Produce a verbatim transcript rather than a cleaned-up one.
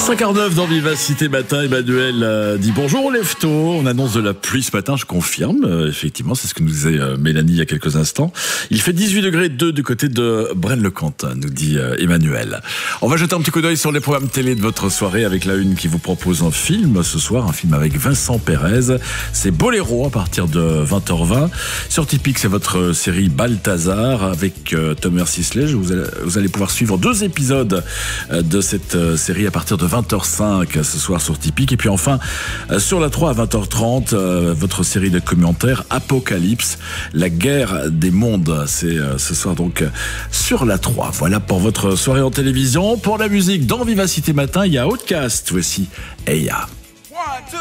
cinq heures neuf dans Vivacité Matin, Emmanuel euh, dit bonjour au lève-tôt. On annonce de la pluie ce matin, je confirme. Euh, effectivement, c'est ce que nous disait euh, Mélanie il y a quelques instants. Il fait dix-huit degrés deux du côté de Braine-le-Comte, nous dit euh, Emmanuel. On va jeter un petit coup d'œil sur les programmes télé de votre soirée avec la une qui vous propose un film ce soir, un film avec Vincent Pérez. C'est Boléro à partir de vingt heures vingt. Sur Tipeee, c'est votre série Balthazar avec euh, Thomas Sisley. Vous allez, vous allez pouvoir suivre deux épisodes euh, de cette euh, série à partir de vingt heures cinq ce soir sur Tipeee. Et puis enfin, euh, sur la trois à vingt heures trente, euh, votre série de commentaires Apocalypse, la guerre des mondes. C'est euh, ce soir donc euh, sur la trois. Voilà pour votre soirée en télévision. Pour la musique, dans Vivacité Matin, il y a Outcast. Voici Eya.